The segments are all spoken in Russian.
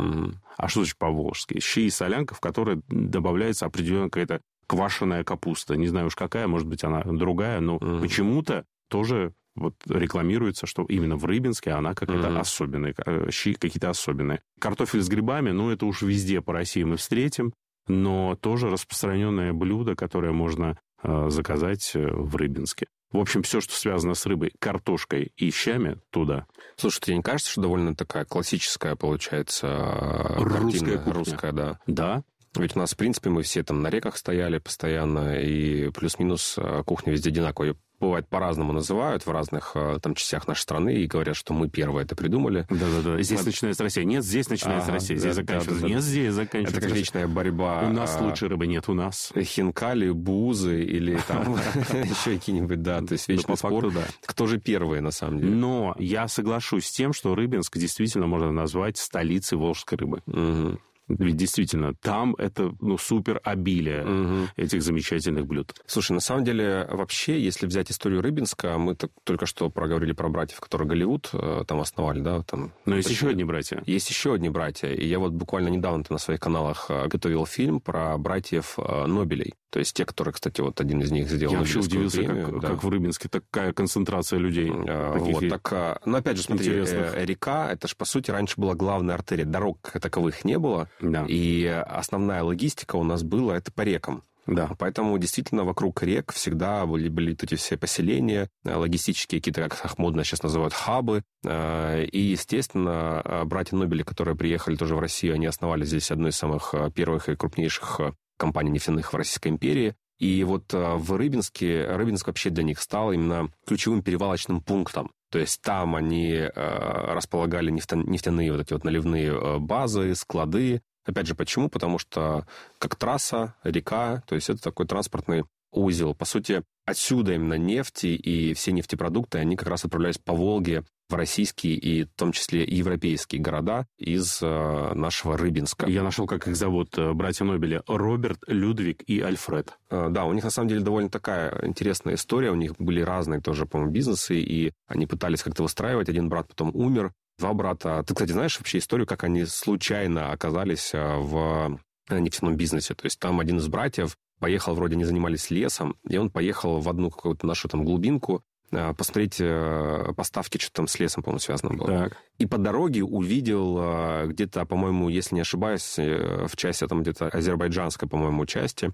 А что значит по-волжски? Щи и солянка, в которой добавляется определенная какая-то квашеная капуста. Не знаю уж какая, может быть, она другая, но почему-то тоже вот рекламируется, что именно в Рыбинске она какая-то особенная, щи какие-то особенные. Картофель с грибами, ну, это уж везде по России мы встретим, но тоже распространенное блюдо, которое можно заказать в Рыбинске. В общем, все, что связано с рыбой, картошкой и щами, туда. Слушай, тебе не кажется, что довольно такая классическая, получается, русская кухня? Русская, да. Да. Ведь у нас, в принципе, мы все там на реках стояли постоянно, и плюс-минус кухня везде одинаковая. Бывает, по-разному называют в разных там частях нашей страны и говорят, что мы первые это придумали. Да-да-да. Здесь начинается Россия. Нет, здесь начинается Россия. Здесь заканчивается. Нет, здесь заканчивается. Это как вечная борьба. У нас лучше рыбы нет, у нас. Хинкали, бузы или там еще какие-нибудь, да. То есть вечный спор. Кто же первые, на самом деле? Но я соглашусь с тем, что Рыбинск действительно можно назвать столицей волжской рыбы. Ведь действительно, там это супер обилие этих замечательных блюд. Слушай, на самом деле, вообще, если взять историю Рыбинска, мы только что проговорили про братьев, которые Голливуд там основали, да? Там, но есть еще одни братья. Есть еще одни братья. И я вот буквально недавно на своих каналах готовил фильм про братьев Нобелей. То есть те, которые, кстати, вот один из них сделал Нобелевскую премию. Я вообще удивился, как в Рыбинске такая концентрация людей. Вот, так, но опять же, смотри, река, это же, по сути, раньше была главная артерия. Дорог таковых не было. Да. И основная логистика у нас была это по рекам. Да. Поэтому действительно вокруг рек всегда были эти все поселения, логистические какие-то, как их модно сейчас называют, хабы. И, естественно, братья Нобели, которые приехали тоже в Россию, они основали здесь одну из самых первых и крупнейших компаний нефтяных в Российской империи. И вот в Рыбинск вообще для них стал именно ключевым перевалочным пунктом. То есть там они располагали нефтяные вот эти вот наливные базы, склады. Опять же, почему? Потому что как трасса, река, то есть это такой транспортный узел. По сути, отсюда именно нефти и все нефтепродукты, они как раз отправлялись по Волге в российские и в том числе и европейские города из нашего Рыбинска. Я нашел, как их зовут, братья Нобели. Роберт, Людвиг и Альфред. Да, у них на самом деле довольно такая интересная история. У них были разные тоже, по-моему, бизнесы, и они пытались как-то выстраивать. Один брат потом умер, два брата. Ты, кстати, знаешь вообще историю, как они случайно оказались в нефтяном бизнесе? То есть там один из братьев поехал, вроде они занимались лесом, и он поехал в одну какую-то нашу там глубинку посмотреть поставки, что там с лесом, по-моему, связано было. Так. И по дороге увидел где-то, по-моему, если не ошибаюсь, в части там где-то азербайджанской, по-моему, части,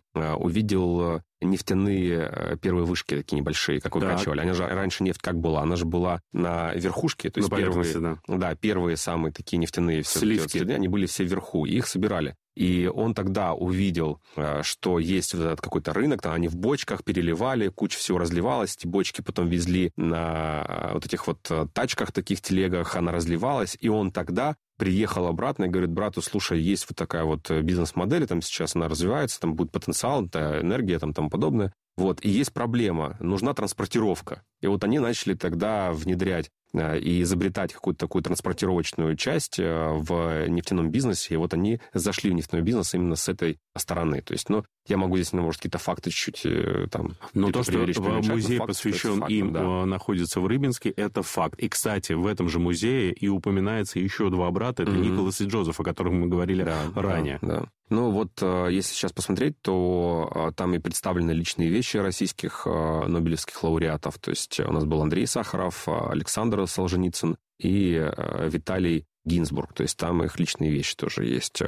увидел нефтяные первые вышки такие небольшие, как выкачивали. Они же раньше нефть как была? Она же была на верхушке, то есть первые самые такие нефтяные сливки. Они были все вверху, и их собирали. И он тогда увидел, что есть вот этот какой-то рынок, там они в бочках переливали, куча всего разливалась, эти бочки потом везли на вот этих вот тачках, таких телегах, она разливалась, и он тогда приехал обратно и говорит брату: слушай, есть вот такая вот бизнес-модель, там сейчас она развивается, там будет потенциал, энергия, там тому подобное. Вот, и есть проблема, нужна транспортировка. И вот они начали тогда внедрять и изобретать какую-то такую транспортировочную часть в нефтяном бизнесе. И вот они зашли в нефтяной бизнес именно с этой стороны. То есть, я могу здесь, может, какие-то факты чуть-чуть там... Но то, что музей посвящен им, находится в Рыбинске, это факт. И, кстати, в этом же музее и упоминается еще два брата. Это Николас и Джозеф, о которых мы говорили ранее. Да. Ну, вот если сейчас посмотреть, то там и представлены личные вещи российских нобелевских лауреатов. То есть у нас был Андрей Сахаров, Александр Солженицын и Виталий Гинзбург. То есть там их личные вещи тоже есть.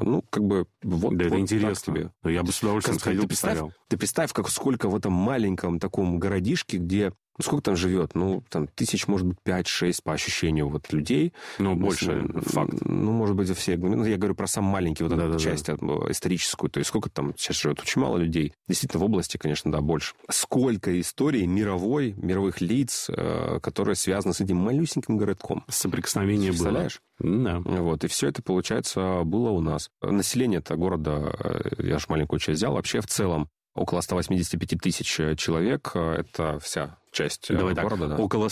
Вот. Да, это вот интересно. Тебе. Я бы с удовольствием сходил, посмотрел. Ты представь, сколько в этом маленьком таком городишке, где... сколько там живет? Там 1000, может быть, 5-6 по ощущению вот людей. Больше, факт. Может быть, все. Я говорю про самую маленькую вот эту часть историческую. То есть сколько там сейчас живет? Очень мало людей. Действительно, в области, конечно, да, больше. Сколько историй мировых лиц, которые связаны с этим малюсеньким городком. Соприкосновение было. Представляешь? Да. Вот, и все это, получается, было у нас. Население этого города, я же маленькую часть взял, вообще в целом около 185 тысяч человек. Это вся часть города. Да. Около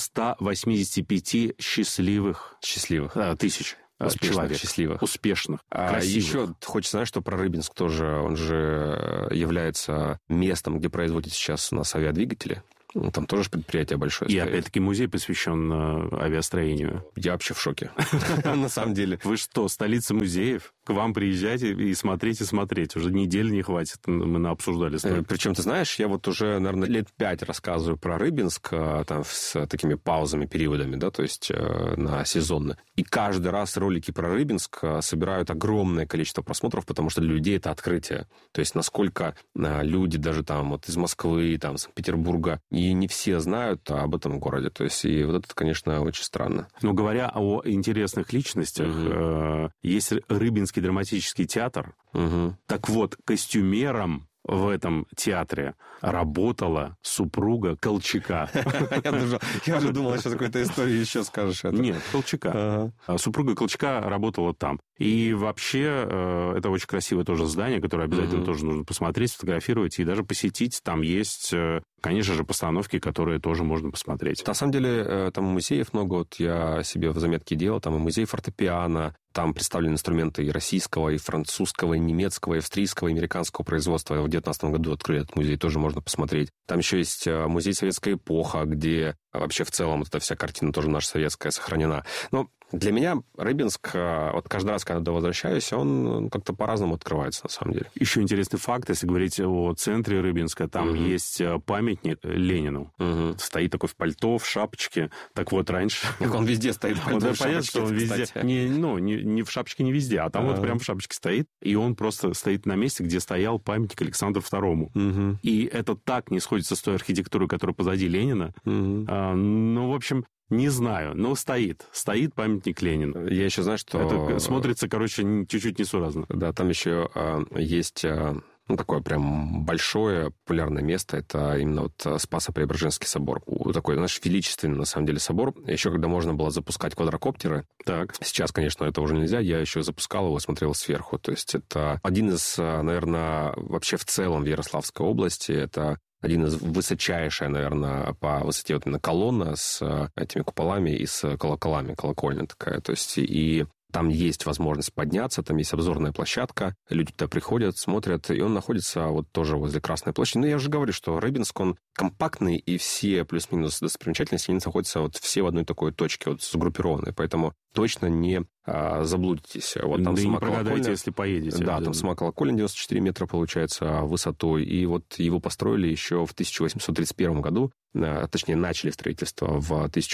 185 счастливых тысяч человек. Счастливых. Успешных. Красивых. Еще хочется знать, что про Рыбинск тоже, он же является местом, где производят сейчас у нас авиадвигатели. Там тоже предприятие большое И стоит. опять-таки музей посвящен авиастроению. Я вообще в шоке, на самом деле. Вы что, столица музеев? К вам приезжайте и смотреть. Уже недели не хватит. Мы обсуждали столько. Причем, ты знаешь, я вот уже, наверное, лет 5 рассказываю про Рыбинск, там, с такими паузами, периодами, да, то есть на сезонно. И каждый раз ролики про Рыбинск собирают огромное количество просмотров, потому что для людей это открытие. То есть насколько люди даже там вот из Москвы, там, Санкт-Петербурга, и не все знают об этом городе. То есть и вот это, конечно, очень странно. Но говоря о интересных личностях, есть Рыбинский драматический театр. Так вот, костюмером в этом театре работала супруга Колчака. Я уже думал, сейчас какую-то историю еще скажешь. Нет, Колчака. Супруга Колчака работала там. И вообще, это очень красивое тоже здание, которое обязательно тоже нужно посмотреть, сфотографировать и даже посетить. Там есть, конечно же, постановки, которые тоже можно посмотреть. На самом деле, там музеев много. Вот я себе в заметке делал. Там и музей фортепиано. Там представлены инструменты и российского, и французского, и немецкого, и австрийского, и американского производства. В 2019 году открыли этот музей, тоже можно посмотреть. Там еще есть музей «Советская эпоха», где вообще в целом вот эта вся картина тоже наша советская сохранена. Но для меня Рыбинск, вот каждый раз, когда туда возвращаюсь, он как-то по-разному открывается, на самом деле. Еще интересный факт, если говорить о центре Рыбинска, там есть памятник Ленину. Стоит такой в пальто, в шапочке. Так вот, раньше... Он везде стоит в пальто, в шапочке, понятно, что он везде... Не в шапочке, не везде, а там вот прям в шапочке стоит. И он просто стоит на месте, где стоял памятник Александру II. И это так не сходится с той архитектурой, которая позади Ленина. Ну, в общем... Не знаю, но стоит памятник Ленину. Я еще знаю, что... Это смотрится, короче, чуть-чуть несуразно. Да, там еще есть... такое прям большое популярное место, это именно вот Спасо-Преображенский собор. Такой, знаешь, величественный, на самом деле, собор. Еще когда можно было запускать квадрокоптеры. Так. Сейчас, конечно, это уже нельзя. Я еще запускал его, смотрел сверху. То есть это один из, наверное, вообще в целом в Ярославской области, это один из высочайшая, наверное, по высоте вот именно колонна с этими куполами и с колоколами, колокольня такая. То есть и там есть возможность подняться, там есть обзорная площадка, люди туда приходят, смотрят, и он находится вот тоже возле Красной площади. Но я же говорю, что Рыбинск, он компактный, и все плюс-минус достопримечательности, они находятся вот все в одной такой точке, вот сгруппированные, поэтому точно не заблудитесь. Вот там да и не прогадайте, если поедете. Да, там сама колокольня 94 метра, получается, высотой, и вот его построили еще в 1831 году, точнее, начали строительство в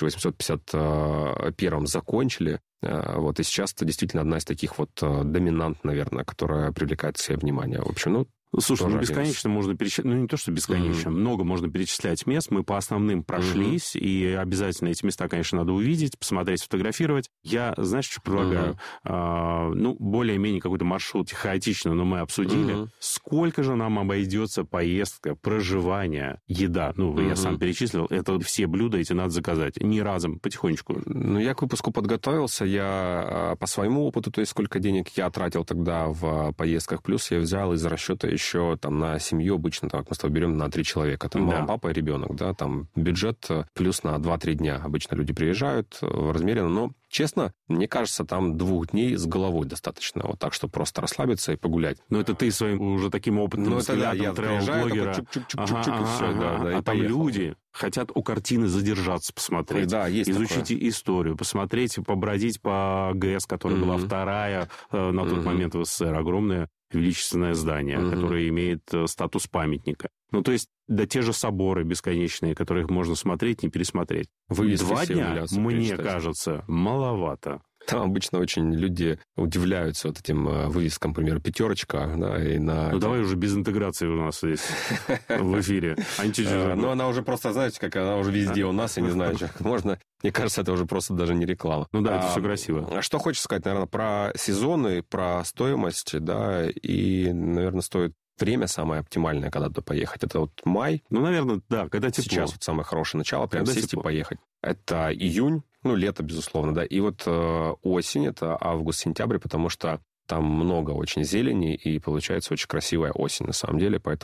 1851 закончили. Вот, и сейчас это действительно одна из таких вот доминант, наверное, которая привлекает все внимание. В общем, Слушай, бесконечно можно перечислять, не то, что бесконечно, много можно перечислять мест, мы по основным прошлись, и обязательно эти места, конечно, надо увидеть, посмотреть, сфотографировать. Я, знаешь, что предлагаю? Более-менее какой-то маршрут хаотично, но мы обсудили. Сколько же нам обойдется поездка, проживание, еда? Я сам перечислил, это все блюда эти надо заказать, не разом, потихонечку. Я к выпуску подготовился, я по своему опыту, то есть сколько денег я тратил тогда в поездках, плюс я взял из расчета еще там на семью обычно, так мы с тобой берем на 3 человека, там мама, папа и ребенок, да, там бюджет плюс на 2-3 дня. Обычно люди приезжают размеренно, но честно, мне кажется, там 2 дней с головой достаточно, вот так, чтобы просто расслабиться и погулять. Но это ты своим уже таким опытным взглядом тревел-блогера. А там люди хотят у картины задержаться, посмотреть, изучить историю, посмотреть, побродить по ГЭС, которая была вторая на тот момент в СССР, огромное величественное здание, которое имеет статус памятника. То есть, те же соборы бесконечные, которых можно смотреть, не пересмотреть. 2 дня, мне кажется, маловато. Там обычно очень люди удивляются вот этим вывескам, например, 5, да, и на... давай уже без интеграции у нас здесь в эфире. Она уже просто, знаете, как она уже везде у нас, я не знаю, что можно... Мне кажется, это уже просто даже не реклама. Это все красиво. Что хочется сказать, наверное, про сезоны, про стоимость, да, и, наверное, стоит время самое оптимальное, когда туда поехать. Это вот май. Наверное, да, когда тепло. Сейчас вот самое хорошее начало, прям сесть и поехать. Это июнь, лето, безусловно, да. И вот осень, это август-сентябрь, потому что там много очень зелени, и получается очень красивая осень, на самом деле. Поэтому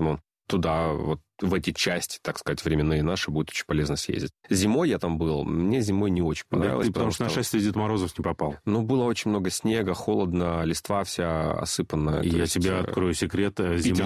туда, вот в эти части, так сказать, временные наши, будет очень полезно съездить. Зимой я там был, мне зимой не очень понравилось. Да, потому что на шествие Дед Морозов не попал. Ну, было очень много снега, холодно, листва вся осыпанная. Я тебе открою секрет,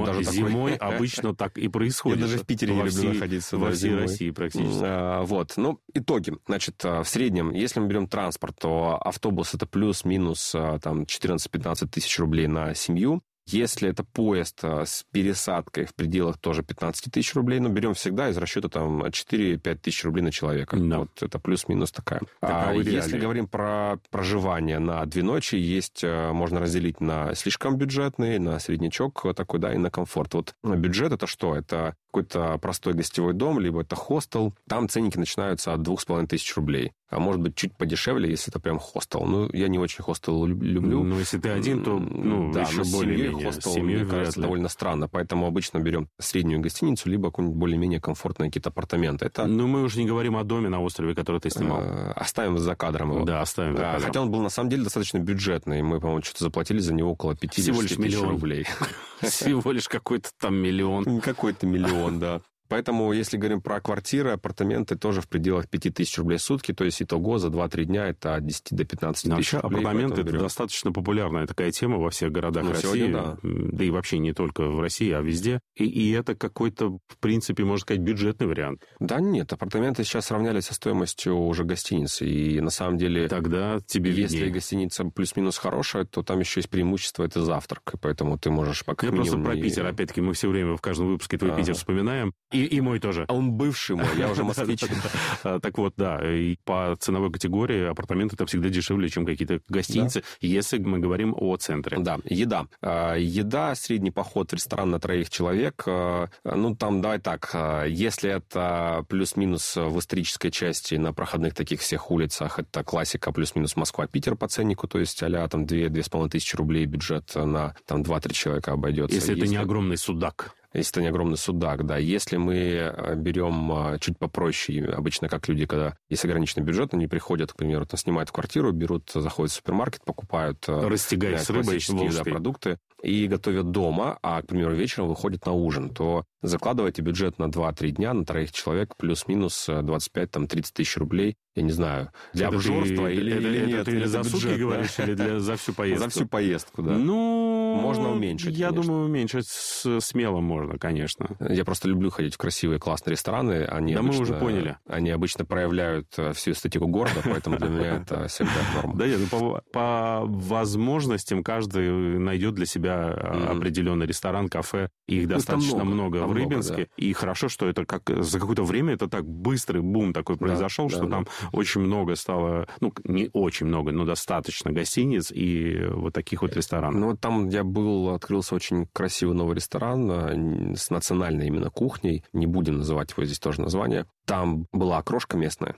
зимой обычно так и происходит. Я даже в Питере не люблю находиться. Во всей России практически. Вот, ну, итоги. Значит, в среднем, если мы берем транспорт, то автобус это плюс-минус там 14-15 тысяч рублей на семью. Если это поезд с пересадкой в пределах тоже 15 тысяч рублей, но берем всегда из расчета там 4-5 тысяч рублей на человека. Да. Вот это плюс-минус такая. Если говорим про проживание на 2 ночи, можно разделить на слишком бюджетный, на среднячок такой, да, и на комфорт. Вот бюджет это что? Это какой-то простой гостевой дом, либо это хостел. Там ценники начинаются от 2500 рублей. А может быть, чуть подешевле, если это прям хостел. Ну, я не очень хостел люблю. Ну, если ты один, то да, еще более-менее. Хостел, мне кажется, довольно странно. Поэтому обычно берем среднюю гостиницу, либо какую-нибудь более-менее комфортные какие-то апартаменты. Ну, мы уже не говорим о доме на острове, который ты снимал. Оставим за кадром его. Да, оставим за кадром. Хотя он был, на самом деле, достаточно бюджетный. Мы, по-моему, что-то заплатили за него около 50 тысяч рублей. Всего лишь какой-то там миллион. Какой-то миллион, да. Поэтому, если говорим про квартиры, апартаменты, тоже в пределах 5000 рублей в сутки, то есть итого за 2-3 дня это от 10 до 15 тысяч рублей. Апартаменты — это достаточно популярная такая тема во всех городах России. Да и вообще не только в России, а везде. И это какой-то, в принципе, можно сказать, бюджетный вариант. Да нет, апартаменты сейчас сравняли со стоимостью уже гостиницы. И на самом деле... Тогда тебе если гостиница плюс-минус хорошая, то там еще есть преимущество — это завтрак. И поэтому ты можешь пока минимум... Я просто про Питер. Опять-таки, мы все время в каждом выпуске твой Питер вспоминаем. И мой тоже. А он бывший мой, я уже москвич. Так вот, да, и по ценовой категории апартаменты там всегда дешевле, чем какие-то гостиницы, если мы говорим о центре. Да, еда. Еда, средний поход в ресторан на 3 человек, ну, там, давай так, если это плюс-минус в исторической части на проходных таких всех улицах, это классика плюс-минус Москва-Питер по ценнику, то есть а-ля там 2-2,5 тысячи рублей бюджет на там 2-3 человека обойдется. Если это не огромный судак. Если это не огромный судак, да. Если мы берем чуть попроще, обычно как люди, когда есть ограниченный бюджет, они приходят, к примеру, там, снимают квартиру, берут, заходят в супермаркет, покупают растягай с рыбой, продукты и готовят дома, а, к примеру, вечером выходят на ужин, то закладывайте бюджет на 2-3 дня на 3 человек плюс-минус 25-30 тысяч рублей. Я не знаю, для обжорства или нет. Это ты за сутки говоришь, или за всю поездку? За всю поездку, да. Ну, можно уменьшить, я думаю, уменьшить смело можно, конечно. Я просто люблю ходить в красивые, классные рестораны. Мы уже поняли. Они обычно проявляют всю эстетику города, поэтому для меня это всегда норма. Да нет, по возможностям каждый найдет для себя определенный ресторан, кафе. Их достаточно много в Рыбинске. И хорошо, что это за какое-то время это так быстрый бум такой произошел, что там очень много стало, ну, не очень много, но достаточно гостиниц и вот таких вот ресторанов. Ну, вот там я был, открылся очень красивый новый ресторан с национальной именно кухней. Не будем называть его здесь тоже название. Там была окрошка местная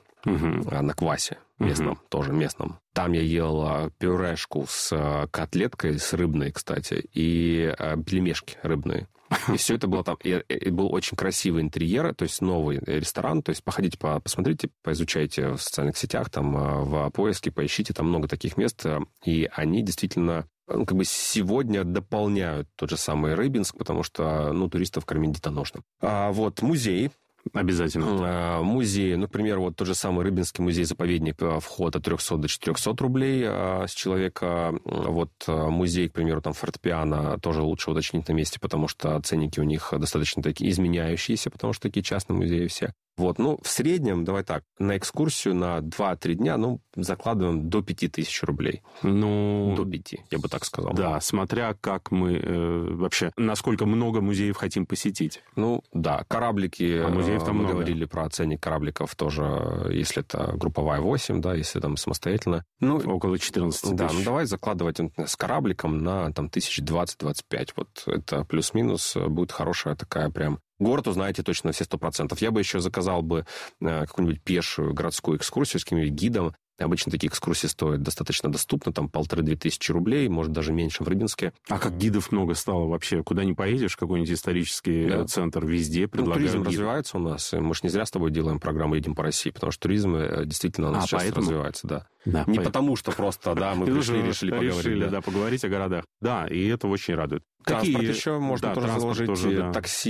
на квасе местном, тоже местном. Там я ел пюрешку с котлеткой, с рыбной, кстати, и пельмешки рыбные. И все это было там. И был очень красивый интерьер, то есть новый ресторан. То есть походите, посмотрите, поизучайте в социальных сетях, там в поиске, поищите, там много таких мест. И они действительно как бы сегодня дополняют тот же самый Рыбинск, потому что, ну, туристов кормить детоношно. А вот музей. Обязательно. Музей, например, вот тот же самый Рыбинский музей-заповедник, вход от 300 до 400 рублей с человека. Вот музей, к примеру, там фортепиано тоже лучше уточнить на месте, потому что ценники у них достаточно такие изменяющиеся, потому что такие частные музеи все. Вот, ну, в среднем, давай так, на экскурсию на 2-3 дня, ну, закладываем до 5000 рублей. Ну, до 5, я бы так сказал. Да, смотря как мы вообще, насколько много музеев хотим посетить. Ну, да, кораблики, музеев там мы много. Говорили про ценник корабликов тоже, если это групповая 8, да, если там самостоятельно. Ну, около 14 тысяч. Да, ну, давай закладывать с корабликом на там 1020-25. Вот это плюс-минус будет хорошая такая прям... Город узнаете точно на все 100%. Я бы еще заказал бы какую-нибудь пешую городскую экскурсию с каким-нибудь гидом. Обычно такие экскурсии стоят достаточно доступно, там 1500-2000 рублей, может, даже меньше в Рыбинске. А как гидов много стало вообще? Куда ни поедешь, какой-нибудь исторический центр, везде предлагают туризм развивается у нас. Мы же не зря с тобой делаем программу «Едем по России», потому что туризм действительно у нас сейчас развивается, да. Да, не потому, что просто, да, мы решили поговорить. Да, поговорить о городах. Да, и это очень радует. Транспорт еще можно тоже заложить, такси.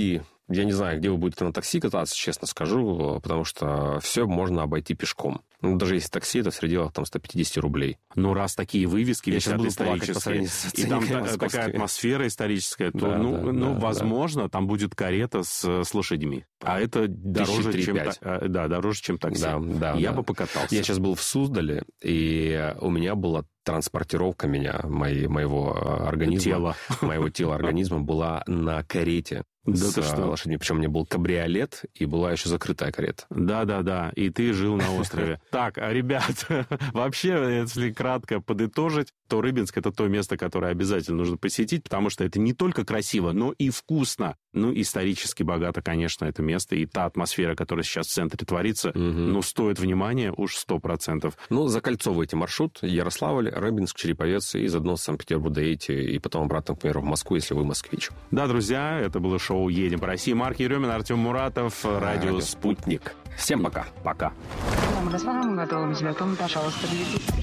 Я не знаю, где вы будете на такси кататься, честно скажу, потому что все можно обойти пешком. Ну, даже если такси, это в пределах там 150 рублей. Ну, раз такие вывески висят исторические, и там такая атмосфера историческая, то, возможно, там будет карета с лошадьми. А это дороже, чем такси. Я бы покатался. Я сейчас был в Суздале, и у меня была транспортировка моего организма, моего тела организма была на карете. С лошадьми. Причем у меня был кабриолет, и была еще закрытая карета. Да. И ты жил на острове. Так, ребят, вообще, если кратко подытожить, то Рыбинск — это то место, которое обязательно нужно посетить, потому что это не только красиво, но и вкусно. Ну, исторически богато, конечно, это место. И та атмосфера, которая сейчас в центре творится, стоит внимания уж 100%. Ну, закольцовывайте маршрут. Ярославль, Рыбинск, Череповец, и заодно в Санкт-Петербург доедете, и потом обратно, к примеру, в Москву, если вы москвич. Да, друзья, это было шоу «Едем по России». Марк Еремин, Артем Муратов, радио «Спутник». Всем пока. Пока. Дамы и господа, мы готовы к взлету. Пожалуйста,